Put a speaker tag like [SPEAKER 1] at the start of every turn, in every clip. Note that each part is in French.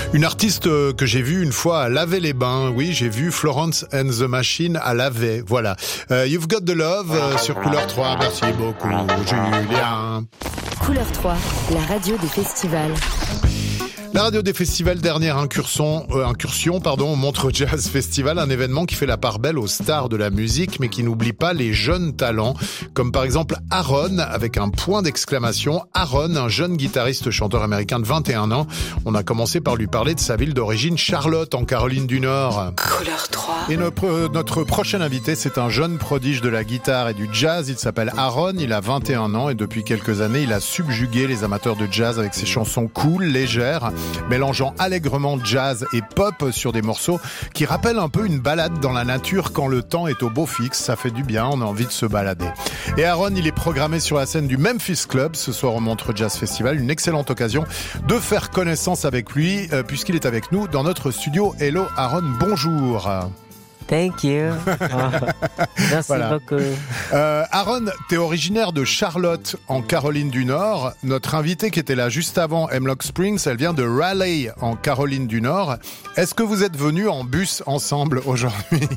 [SPEAKER 1] Une artiste que j'ai vue une fois à Laver-les-Bains. Oui, j'ai vu Florence and the Machine à Laver. Voilà. You've Got the Love sur Couleur 3. Merci beaucoup, Julien.
[SPEAKER 2] Couleur 3, la radio des festivals.
[SPEAKER 1] La radio des festivals, dernière incursion au Montreux Jazz Festival, un événement qui fait la part belle aux stars de la musique, mais qui n'oublie pas les jeunes talents, comme par exemple Aaron, avec un point d'exclamation. Aaron, un jeune guitariste chanteur américain de 21 ans. On a commencé par lui parler de sa ville d'origine, Charlotte, en Caroline du Nord.
[SPEAKER 2] Couleur 3.
[SPEAKER 1] Et notre prochain invité, c'est un jeune prodige de la guitare et du jazz. Il s'appelle Aaron, il a 21 ans et depuis quelques années, il a subjugué les amateurs de jazz avec ses chansons cool, légères, mélangeant allègrement jazz et pop sur des morceaux qui rappellent un peu une balade dans la nature quand le temps est au beau fixe. Ça fait du bien, on a envie de se balader. Et Aaron, il est programmé sur la scène du Memphis Club ce soir au Montreux Jazz Festival. Une excellente occasion de faire connaissance avec lui puisqu'il est avec nous dans notre studio. Hello Aaron, bonjour.
[SPEAKER 3] Thank you. Merci beaucoup.
[SPEAKER 1] Aaron, t'es originaire de Charlotte, en Caroline du Nord. Notre invitée qui était là juste avant, Hemlock Springs, elle vient de Raleigh, en Caroline du Nord. Est-ce que vous êtes venus en bus ensemble aujourd'hui?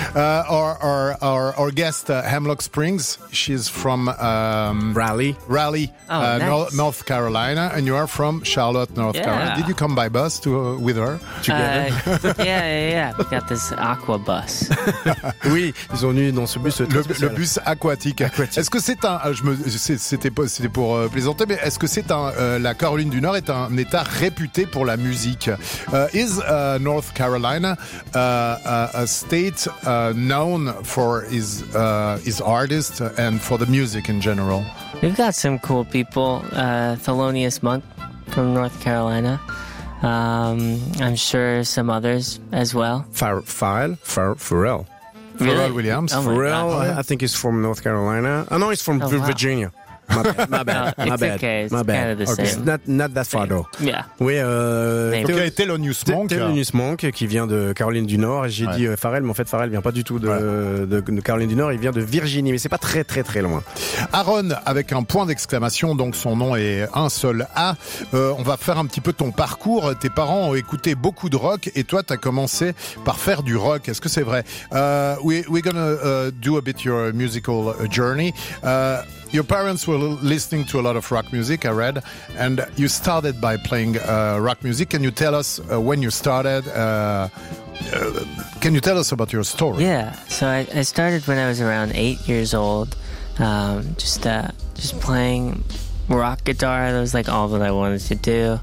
[SPEAKER 1] Our guest, Hemlock Springs, she's from
[SPEAKER 4] Raleigh.
[SPEAKER 3] Nice.
[SPEAKER 1] North Carolina, and you are from Charlotte, North Carolina. Did you come by bus with her together?
[SPEAKER 3] Yeah. We got this aqua bus.
[SPEAKER 4] Oui, ils ont eu dans ce bus
[SPEAKER 1] le bus aquatique. Est-ce que c'est c'était pour plaisanter, mais est-ce que la Caroline du Nord est un État réputé pour la musique? Is North Carolina a state known for his artists and for the music in general?
[SPEAKER 3] We've got some cool people. Thelonious Monk from North Carolina. I'm sure some others as well.
[SPEAKER 4] Pharrell.
[SPEAKER 3] Really?
[SPEAKER 1] Williams.
[SPEAKER 3] Oh my
[SPEAKER 4] Pharrell,
[SPEAKER 3] God.
[SPEAKER 4] I think he's from North Carolina. Oh, no, he's from Virginia. My bad.
[SPEAKER 3] It's okay. It's kind of the
[SPEAKER 4] Okay.
[SPEAKER 3] same.
[SPEAKER 4] Not that far though.
[SPEAKER 3] Yeah.
[SPEAKER 4] Oui,
[SPEAKER 1] Donc il y a Thelonious Monk.
[SPEAKER 4] Thelonious Monk qui vient de Caroline du Nord. Et j'ai dit Pharrell, mais en fait Pharrell vient pas du tout de Caroline du Nord. Il vient de Virginie, mais c'est pas très très très loin.
[SPEAKER 1] Aaron, avec un point d'exclamation, donc son nom est un seul A. On va faire un petit peu ton parcours. Tes parents ont écouté beaucoup de rock et toi, t'as commencé par faire du rock. Est-ce que c'est vrai? We're gonna do a bit your musical journey. Your parents were listening to a lot of rock music, I read, and you started by playing rock music. Can you tell us when you started? Can you tell us about your story?
[SPEAKER 3] Yeah. So I started when I was around 8 years old. Just playing rock guitar. That was like all that I wanted to do.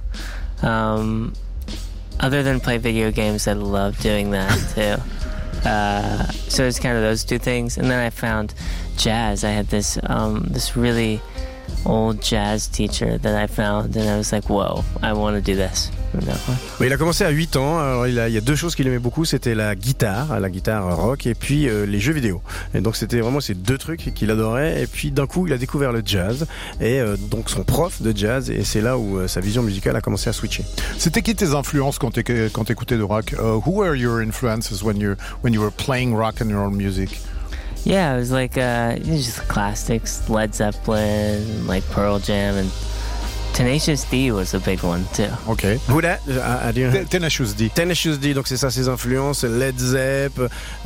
[SPEAKER 3] Other than play video games, I loved doing that too. So it's kind of those two things, and then I found jazz. I had this really old jazz teacher that I found, and I was like, whoa, I want to do this.
[SPEAKER 4] Oui, il a commencé à 8 ans. Alors, il y a deux choses qu'il aimait beaucoup, c'était la guitare rock, et puis les jeux vidéo. Et donc c'était vraiment ces deux trucs qu'il adorait. Et puis d'un coup, il a découvert le jazz et donc son prof de jazz. Et c'est là où sa vision musicale a commencé à switcher.
[SPEAKER 1] C'était qui tes influences quand t'écoutais de rock? Who were your influences when you were playing rock and roll music?
[SPEAKER 3] Yeah, it was like just classics, Led Zeppelin, like Pearl Jam, and Tenacious D was a big one too.
[SPEAKER 1] Okay.
[SPEAKER 4] Who that?
[SPEAKER 1] Tenacious D.
[SPEAKER 4] Tenacious D, donc c'est ça ses influences. Led Zepp,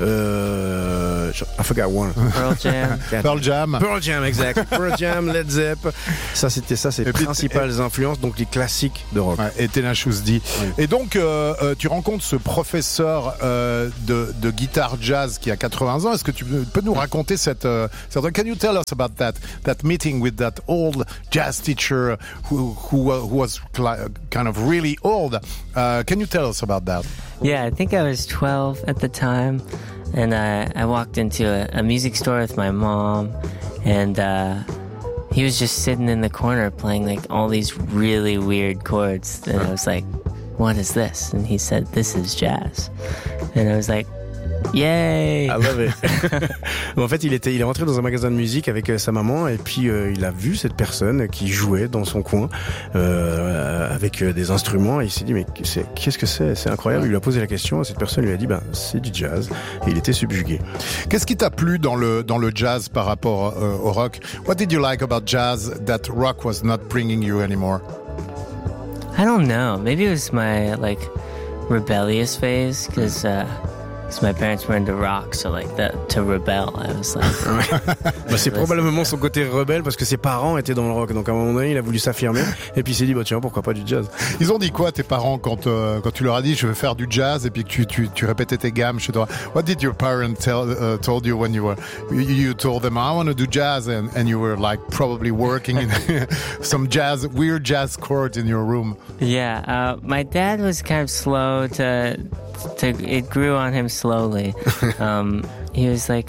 [SPEAKER 4] I forgot one.
[SPEAKER 3] Pearl Jam.
[SPEAKER 1] Pearl Jam,
[SPEAKER 4] exact. Pearl Jam, Led Zepp. Ça c'était ses principales influences, donc les classiques de rock.
[SPEAKER 1] Ouais, et Tenacious D. Oui. Et donc tu rencontres ce professeur de guitare jazz qui a 80 ans. Est-ce que tu peux nous raconter cette Can you tell us about that meeting with that old jazz teacher who was kind of really old? Can you tell us about that?
[SPEAKER 3] Yeah, I think I was 12 at the time, and I walked into a music store with my mom, and he was just sitting in the corner playing like all these really weird chords, and I was like, what is this? And he said, this is jazz. And I was like, yay!
[SPEAKER 4] I love it. En fait, il est rentré dans un magasin de musique avec sa maman et puis il a vu cette personne qui jouait dans son coin avec des instruments et il s'est dit mais qu'est-ce que c'est? C'est incroyable. Il lui a posé la question et cette personne lui a dit c'est du jazz et il était subjugué.
[SPEAKER 1] Qu'est-ce qui t'a plu dans le jazz par rapport au rock? What did you like about jazz that rock was not bringing you anymore?
[SPEAKER 3] I don't know. Maybe it was my like rebellious phase because my parents were into rock, so like that to rebel, I was like.
[SPEAKER 4] Bah, c'est probablement son côté rebelle parce que ses parents étaient dans le rock, donc à un moment donné il a voulu s'affirmer et puis il s'est dit bah tiens pourquoi pas du jazz.
[SPEAKER 1] Ils ont dit quoi tes parents quand tu leur as dit je veux faire du jazz et puis que tu répétais tes gammes chez toi? What did your parents told you when you told them I want to do jazz and you were like probably working in some weird jazz chords in your room?
[SPEAKER 3] Yeah, my dad was kind of slow to it grew on him slowly. He was like,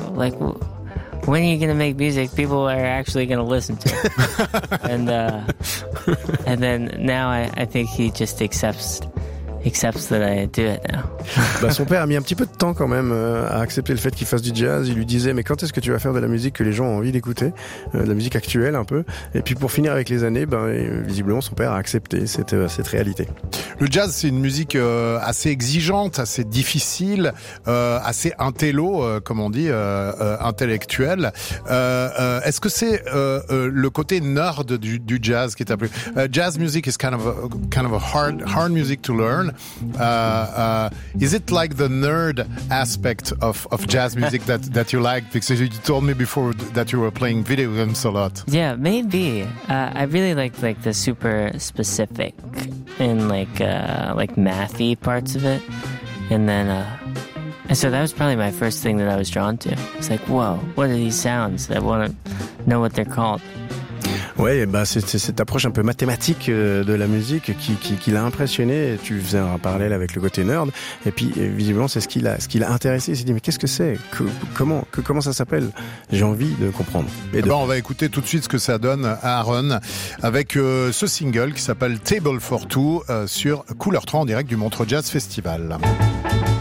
[SPEAKER 3] when are you going to make music people are actually going to listen to? And then now I think he just accepts that I do it now.
[SPEAKER 4] Bah, son père a mis un petit peu de temps quand même à accepter le fait qu'il fasse du jazz. Il lui disait mais quand est-ce que tu vas faire de la musique que les gens ont envie d'écouter, de la musique actuelle un peu. Et puis pour finir avec les années, visiblement son père a accepté cette réalité.
[SPEAKER 1] Le jazz, c'est une musique assez exigeante, assez difficile, assez intello, comme on dit, intellectuelle. Est-ce que c'est le côté nerd du jazz qui t'a plu? Jazz music is kind of a hard music to learn. Is it like the nerd aspect of jazz music that you like? Because you told me before that you were playing video games a lot.
[SPEAKER 3] Yeah, maybe. I really like the super specific and like mathy parts of it, and then and so that was probably my first thing that I was drawn to. It's like, whoa, what are these sounds? I want to know what they're called.
[SPEAKER 4] Ouais, bah c'est cette approche un peu mathématique de la musique qui l'a impressionné. Tu faisais un parallèle avec le côté nerd, et puis visiblement c'est ce qui l'a intéressé. Il s'est dit mais qu'est-ce que c'est, comment ça s'appelle? J'ai envie de comprendre.
[SPEAKER 1] On va écouter tout de suite ce que ça donne à Aaron avec ce single qui s'appelle Table for Two sur Couleur 3 en direct du Montreux Jazz Festival.